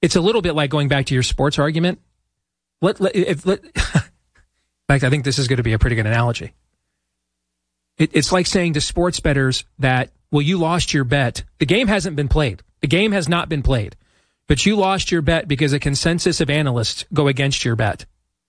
it's a little bit like going back to your sports argument. In fact, I think this is going to be a pretty good analogy. It's like saying to sports bettors that, well, you lost your bet. The game hasn't been played. The game has not been played. But you lost your bet because a consensus of analysts go against your bet.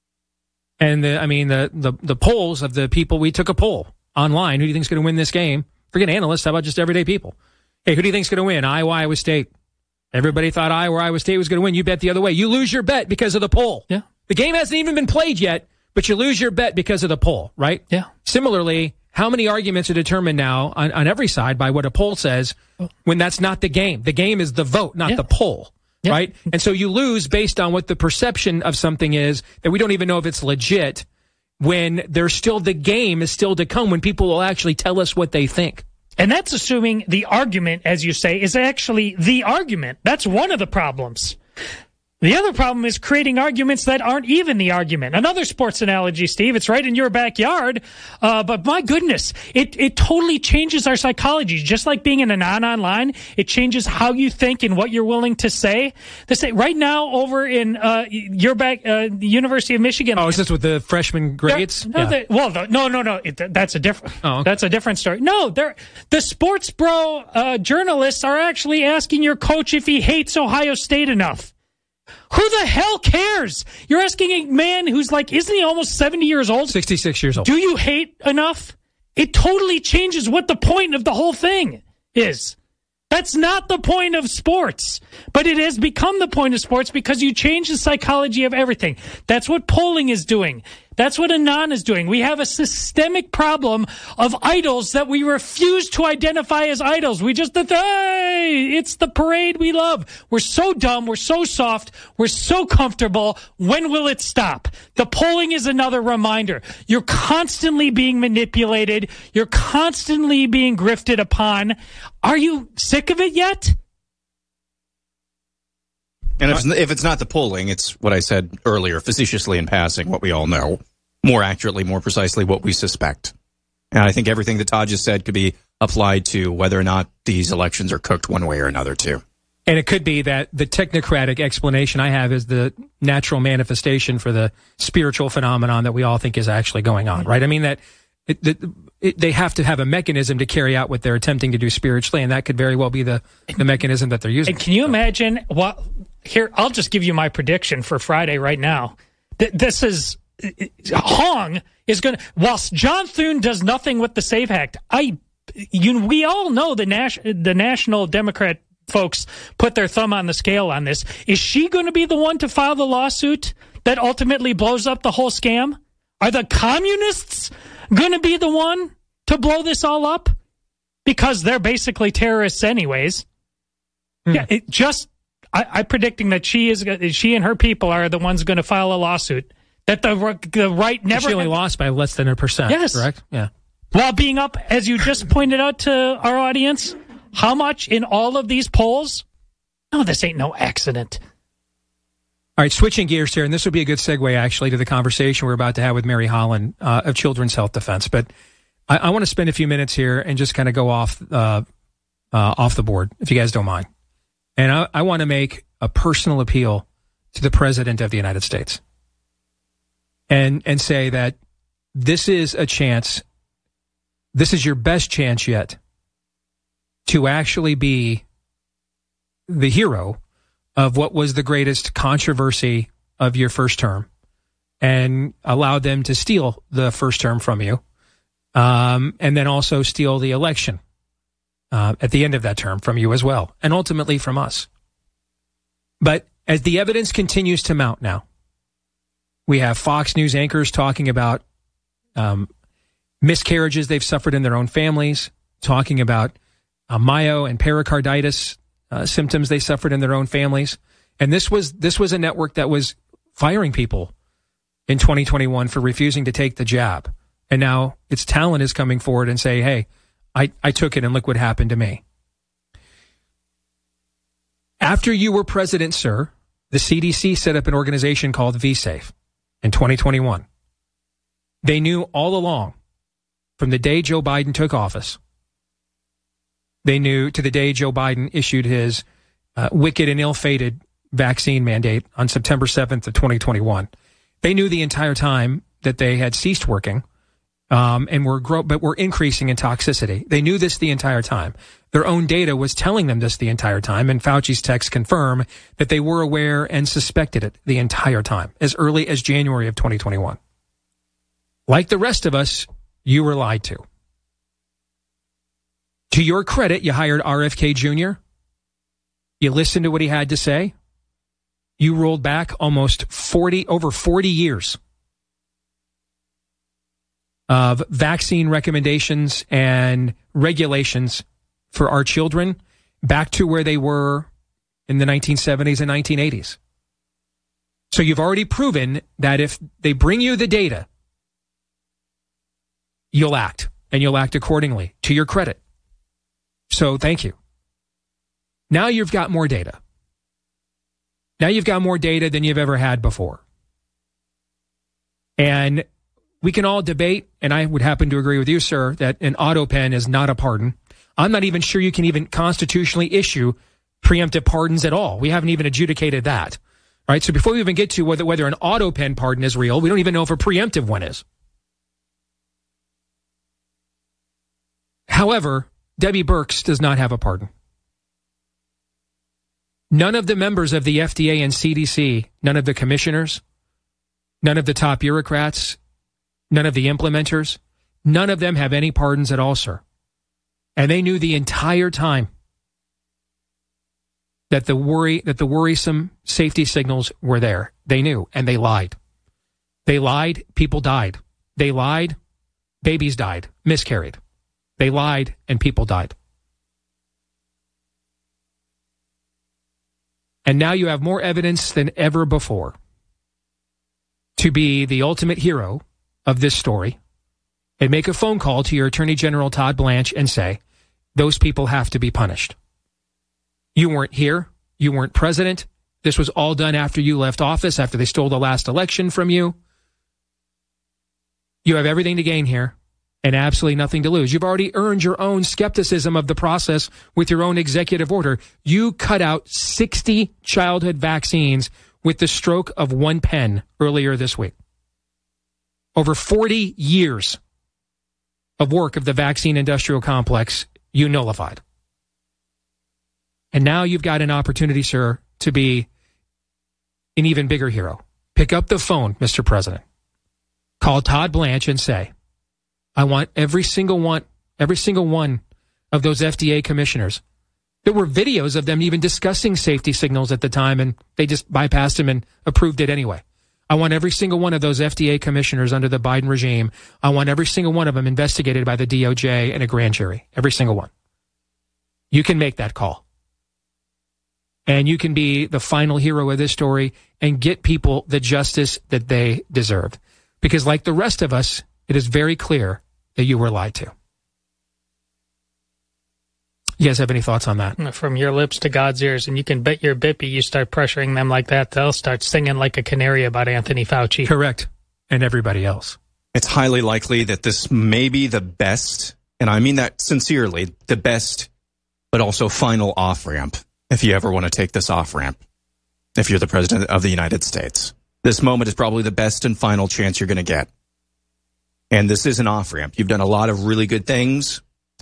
And the polls of the people, we took a poll online. Who do you think is going to win this game? Forget analysts. How about just everyday people? Hey, who do you think is going to win? Iowa State. Everybody thought Iowa State was going to win. You bet the other way. You lose your bet because of the poll. Yeah. The game hasn't even been played yet, but you lose your bet because of the poll, right? Yeah. Similarly, how many arguments are determined now on every side by what a poll says when that's not the game? The game is the vote, not the poll, right? And so you lose based on what the perception of something is that we don't even know if it's legit when there's still the game is still to come when people will actually tell us what they think. And that's assuming the argument, as you say, is actually the argument. That's one of the problems. The other problem is creating arguments that aren't even the argument. Another sports analogy, Steve, it's right in your backyard, but my goodness, it totally changes our psychology. Just like being in a non-online, it changes how you think and what you're willing to say. Right now over in the University of Michigan. Oh, is this with the freshman grades? No. That's a different. Oh, okay. That's a different story. No, the sports bro journalists are actually asking your coach if he hates Ohio State enough. Who the hell cares? You're asking a man who's like, isn't he almost 70 years old? 66 years old. Do you hate enough? It totally changes what the point of the whole thing is. That's not the point of sports, but it has become the point of sports because you change the psychology of everything. That's what polling is doing. That's what Anon is doing. We have a systemic problem of idols that we refuse to identify as idols. We just, hey, it's the parade we love. We're so dumb. We're so soft. We're so comfortable. When will it stop? The polling is another reminder. You're constantly being manipulated. You're constantly being grifted upon. Are you sick of it yet? And if it's not the polling, it's what I said earlier, facetiously in passing, what we all know. More accurately, more precisely, what we suspect. And I think everything that Todd just said could be applied to whether or not these elections are cooked one way or another, too. And it could be that the technocratic explanation I have is the natural manifestation for the spiritual phenomenon that we all think is actually going on, right? I mean, that they have to have a mechanism to carry out what they're attempting to do spiritually, and that could very well be the mechanism that they're using. And can you imagine what... Here, I'll just give you my prediction for Friday right now. This is... Hong is going to... Whilst John Thune does nothing with the SAVE Act, we all know the National Democrat folks put their thumb on the scale on this. Is she going to be the one to file the lawsuit that ultimately blows up the whole scam? Are the communists going to be the one to blow this all up? Because they're basically terrorists anyways. Yeah, I'm predicting that she and her people are the ones going to file a lawsuit. That the right never... She only lost by less than 1%, yes. Correct? Yeah. While being up, as you just pointed out to our audience, how much in all of these polls? No, this ain't no accident. All right, switching gears here, and this would be a good segue, actually, to the conversation we're about to have with Mary Holland of Children's Health Defense. But I want to spend a few minutes here and just kind of go off the board, if you guys don't mind. And I want to make a personal appeal to the President of the United States and say that this is a chance, this is your best chance yet to actually be the hero of what was the greatest controversy of your first term and allow them to steal the first term from you and then also steal the election at the end of that term from you as well, and ultimately from us. But as the evidence continues to mount now, we have Fox News anchors talking about miscarriages they've suffered in their own families, talking about myo and pericarditis symptoms they suffered in their own families. And this was a network that was firing people in 2021 for refusing to take the jab. And now its talent is coming forward and say, hey, I took it and look what happened to me. After you were president, sir, the CDC set up an organization called VSafe in 2021. They knew all along, from the day Joe Biden took office, they knew to the day Joe Biden issued his wicked and ill-fated vaccine mandate on September 7th of 2021. They knew the entire time that they had ceased working and were increasing in toxicity. They knew this the entire time. Their own data was telling them this the entire time, and Fauci's texts confirm that they were aware and suspected it the entire time, as early as January of 2021. Like the rest of us, you were lied to. To your credit, you hired RFK Jr. You listened to what he had to say. You rolled back over 40 years of vaccine recommendations and regulations for our children back to where they were in the 1970s and 1980s. So you've already proven that if they bring you the data, you'll act, and you'll act accordingly, to your credit. So thank you. Now you've got more data. Now you've got more data than you've ever had before. And we can all debate, and I would happen to agree with you, sir, that an auto pen is not a pardon. I'm not even sure you can even constitutionally issue preemptive pardons at all. We haven't even adjudicated that. Right? So before we even get to whether an auto pen pardon is real, we don't even know if a preemptive one is. However, Debbie Birx does not have a pardon. None of the members of the FDA and CDC, none of the commissioners, none of the top bureaucrats, none of the implementers, none of them have any pardons at all, sir. And they knew the entire time that the worrisome safety signals were there. They knew, and they lied. They lied, people died. They lied, babies died, miscarried. They lied, and people died. And now you have more evidence than ever before to be the ultimate hero of this story and make a phone call to your Attorney General Todd Blanche and say, those people have to be punished. You weren't here. You weren't president. This was all done after you left office, after they stole the last election from you. You have everything to gain here and absolutely nothing to lose. You've already earned your own skepticism of the process with your own executive order. You cut out 60 childhood vaccines with the stroke of one pen earlier this week. Over 40 years of work of the vaccine industrial complex, you nullified. And now you've got an opportunity, sir, to be an even bigger hero. Pick up the phone, Mr. President. Call Todd Blanche and say, I want every single one of those FDA commissioners. There were videos of them even discussing safety signals at the time, and they just bypassed them and approved it anyway. I want every single one of those FDA commissioners under the Biden regime. I want every single one of them investigated by the DOJ and a grand jury. Every single one. You can make that call. And you can be the final hero of this story and get people the justice that they deserve. Because like the rest of us, it is very clear that you were lied to. You guys have any thoughts on that? From your lips to God's ears, and you can bet your bippy you start pressuring them like that, they'll start singing like a canary about Anthony Fauci. Correct. And everybody else. It's highly likely that this may be the best, and I mean that sincerely, the best, but also final off-ramp, if you ever want to take this off-ramp, if you're the president of the United States. This moment is probably the best and final chance you're going to get. And this is an off-ramp. You've done a lot of really good things.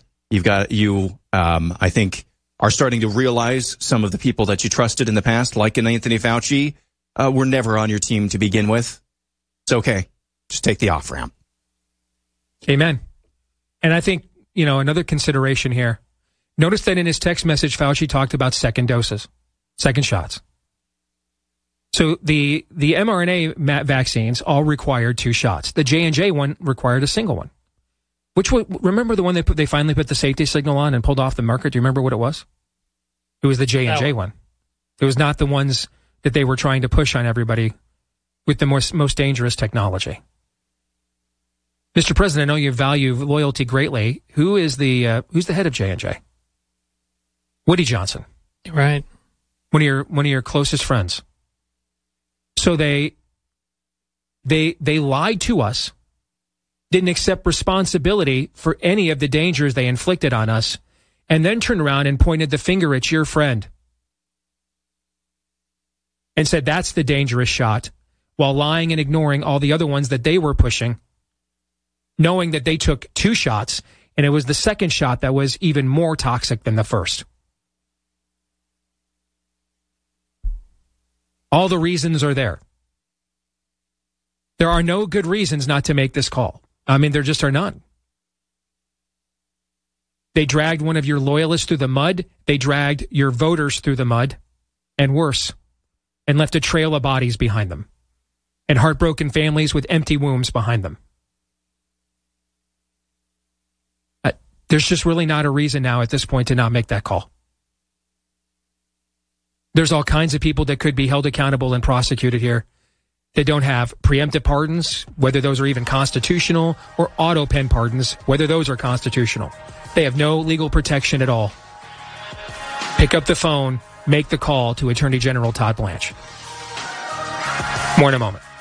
I think, are starting to realize some of the people that you trusted in the past, like an Anthony Fauci, were never on your team to begin with. It's okay. Just take the off-ramp. Amen. And I think, another consideration here. Notice that in his text message, Fauci talked about second doses, second shots. So the mRNA vaccines all required 2 shots. The J&J one required a single one. Remember the one they finally put the safety signal on and pulled off the market? Do you remember what it was? It was the J&J one. It was not the ones that they were trying to push on everybody with the most dangerous technology. Mr. President, I know you value loyalty greatly. Who's the head of J&J? Woody Johnson. Right. One of your closest friends. So they lied to us, didn't accept responsibility for any of the dangers they inflicted on us, and then turned around and pointed the finger at your friend. and said that's the dangerous shot, while lying and ignoring all the other ones that they were pushing, knowing that they took 2 shots, and it was the second shot that was even more toxic than the first. All the reasons are there. There are no good reasons not to make this call. I mean, there just are none. They dragged one of your loyalists through the mud. They dragged your voters through the mud, and worse, and left a trail of bodies behind them, and heartbroken families with empty wombs behind them. There's just really not a reason now at this point to not make that call. There's all kinds of people that could be held accountable and prosecuted here that don't have preemptive pardons, whether those are even constitutional, or auto pen pardons, whether those are constitutional. They have no legal protection at all. Pick up the phone, make the call to Attorney General Todd Blanche. More in a moment.